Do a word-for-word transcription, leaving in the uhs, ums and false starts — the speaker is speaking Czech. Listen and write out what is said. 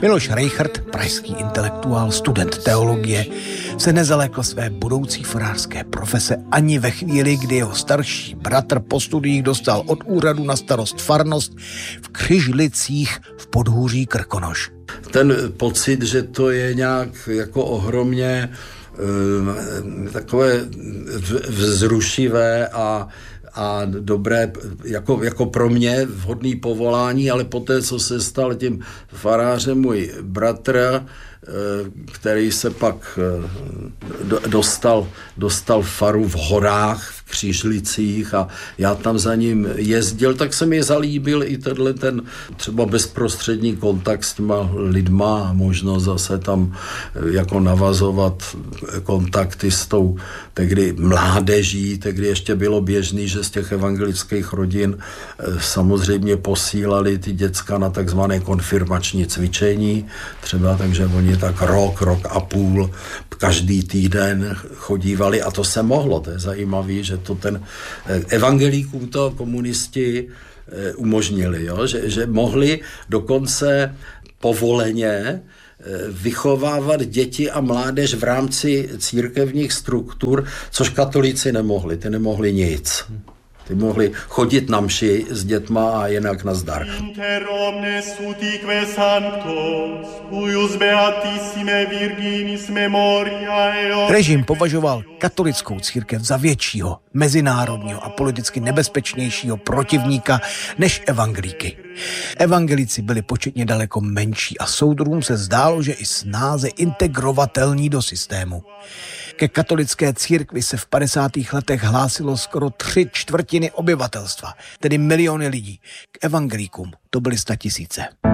Miloš Rejchrt, pražský intelektuál, student teologie, se nezalekl své budoucí farářské profese ani ve chvíli, kdy jeho starší bratr po studiích dostal od úřadu na starost farnost v Křižlicích v podhůří Krkonoš. Ten pocit, že to je nějak jako ohromně e, takové vzrušivé a a dobré, jako, jako pro mě vhodný povolání, ale poté, co se stal tím farářem můj bratr, který se pak dostal, dostal faru v horách, v Křižlicích a já tam za ním jezdil, tak se mi zalíbil i tenhle ten třeba bezprostřední kontakt s těma lidma a možnost zase tam jako navazovat kontakty s tou tehdy mládeží, tehdy ještě bylo běžný, že z těch evangelických rodin samozřejmě posílali ty děcka na takzvané konfirmační cvičení, třeba takže oni tak rok, rok a půl, každý týden chodívali a to se mohlo. To je zajímavé, že to ten evangelíkům to komunisti umožnili, jo? Že, že mohli dokonce povoleně vychovávat děti a mládež v rámci církevních struktur, což katolíci nemohli, ty nemohli nic. Ty mohli chodit na mši s dětma a jinak nazdar. Režim považoval katolickou církev za většího, mezinárodního a politicky nebezpečnějšího protivníka než evangelíky. Evangelici byli početně daleko menší a soudruhům se zdálo, že i snáze integrovatelní do systému. Ke katolické církvi se v padesátých letech hlásilo skoro tři čtvrtiny obyvatelstva, tedy miliony lidí. K evangelíkům to byly statisíce.